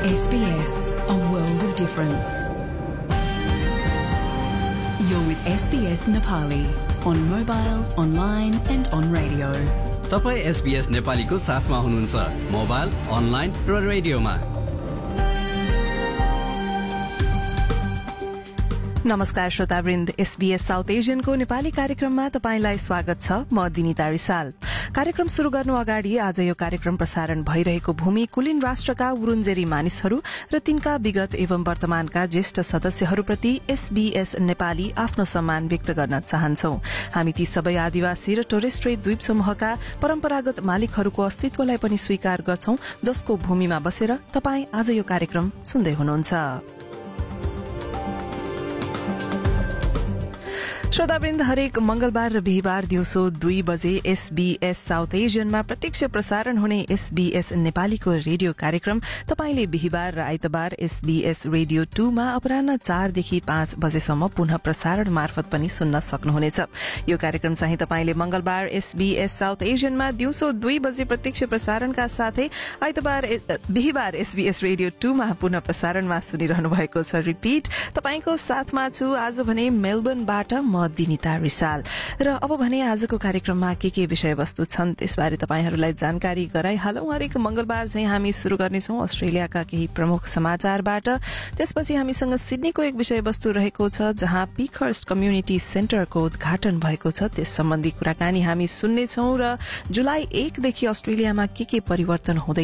SBS, a world of difference. You're with SBS Nepali on mobile, online and on radio. तपाईं SBS नेपालीको साथमा हुनुहुन्छ mobile, online र रेडियोमा। नमस्कार श्रोतावृन्द, SBS साउथ एशियनको नेपाली कार्यक्रममा तपाईंलाई स्वागत छ। म दिनिता रिसाल। कार्यक्रम शुरू गर्नु अगाडि आज यो कार्यक्रम प्रसारण भइरहेको भूमि कुलीन राष्ट्रका उरुन्जेरी मानिसहरू र तिनका विगत एवं वर्तमानका ज्येष्ठ सदस्यहरूप्रति SBS नेपाली आफ्नो सम्मान व्यक्त गर्न चाहन्छौ। हामी ती सबै आदिवासी र टोरेस स्ट्रेट द्वीप समूहका परम्परागत मालिकहरूको अस्तित्वलाई पनि स्वीकार गर्छौं, जसको भूमिमा बसेर तपाई आज यो कार्यक्रम सुन्दै हुनुहुन्छ। श्रोतावृन्द, हरेक मंगलबार र बिहिबार दिउँसो 2 बजे SBS साउथ एशियनमा प्रत्यक्ष प्रसारण हुने SBS नेपालीको रेडियो कार्यक्रम तपाईले बिहिबार र आइतबार SBS रेडियो 2 मा अपराह्न 4 देखि 5 बजेसम्म पुनः प्रसारण मार्फत पनि सुन्न सक्नुहुनेछ। यो कार्यक्रम चाहिँ तपाईले मंगलबार SBS साउथ एशियनमा दिउँसो 2 बजे प्रत्यक्ष प्रसारणका साथै बिहिबार SBS रेडियो 2 मा पुनः प्रसारणमा सुनिरहनु भएको छ। रिपीट तपाईको साथमा छु आज भने मेलबर्नबाट म दिनिता रिसाल। र अब भने आजको कार्यक्रममा के विषयवस्तु छन् त्यसबारे तपाईहरूलाई जानकारी गराइहालौं। हरेक मंगलबार चाहिँ हामी शुरू गर्नेछौं अस्ट्रेलियाका केही प्रमुख समाचारबाट। त्यसपछि हामीसँग सिडनीको एक विषयवस्तु रहेको छ जहाँ पीकहर्स्ट कम्युनिटी सेन्टरको उद्घाटन भएको छ। त्यस सम्बन्धी कुराकानी हामी सुन्नेछौं र जुलाई 1 देखि अस्ट्रेलियामा के परिवर्तन हुँदै